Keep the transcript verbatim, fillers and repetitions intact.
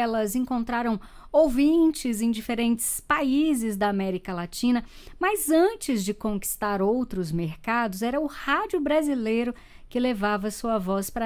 elas encontraram ouvintes em diferentes países da América Latina, mas antes de conquistar outros mercados, era o rádio brasileiro que levava sua voz para